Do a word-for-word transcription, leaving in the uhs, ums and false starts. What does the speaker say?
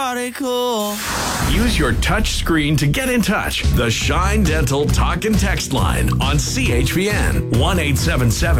party cool. Use your touch screen to get in touch. The Shine Dental Talk and Text line on C H P N one eight seven seven